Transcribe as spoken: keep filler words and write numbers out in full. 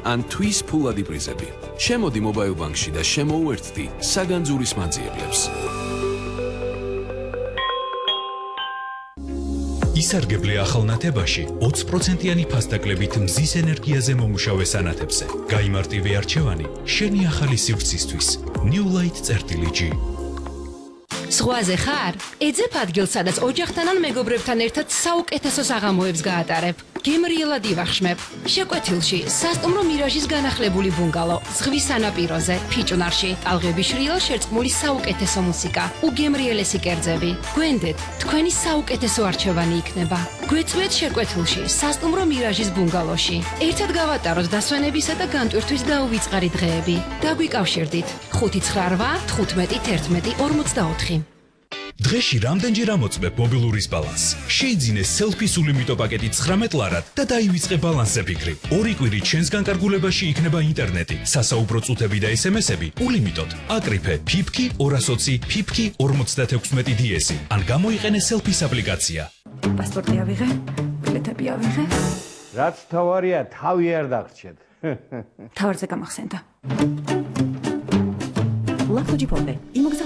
ან თვის ფულადი პრიზები. შემოდი მობაილ ბანკში და შემოუერთდი საგანძურის მანძიებლებს. ისარგებლე ახალნათებაში ოცი პროცენტიანი ფასდაკლებით მზის ენერგიაზე მომუშავე სანათებზე. გაიმარტივე არჩევანი შენი ახალი სივრცისთვის. New Light წერტილი. ზღვაზე ხარ? ეძებ ადგილს, სადაც ოჯახთან ან მეგობრებთან ერთად საუკეთესო საღამოებს გაატარებ. გემრიელად ივახშმებ. შეკვეთილში სასტუმრო მირაჟის განახლებული ბუნგალო, ზღვის სანაპიროზე, ფიჭვნარში, ტალღების შრიალ შერწყმული საუკეთესო მუსიკა, უგემრიელესი კერძები. გვენდეთ, თქვენი საუკეთესო არჩევანი იქნება. გვეწვეთ შეკვეთილში, სასტუმრო მირაჟის ბუნგალოში. ერთად გავატაროთ დასვენებისა და განტვირთვის დაუვიწყარი დღეები. დაგვიკავშირდით ხუთი ცხრა რვა თხუთმეტი თერთმეტი ორმოცდაოთხი. დღეში რამდენჯერ ამოწმებ მობილურის ბალანსს? შეიძინე სელფის ულიმიტო პაკეტი ცხრამეტ ლარად და დაივიწყე ბალანსზე ფიქრი. ორი კვირით შენს განკარგულებაში იქნება ინტერნეტი, სასაუბრო წუთები და ესემესები ულიმიტოდ. აკრიფე ფიფკი ორას ოცი ფიფკი ორმოცდათექვსმეტი დიესი ან გამოიყენე სელფის აპლიკაცია. პასპორტი ავიღე, ბილეთები ავიღე. რაც თავარია, თავი არ დაგრჩეთ. თავარზე გამახსენდა. ლაფტოჯი ფონდე. იმოგზაურე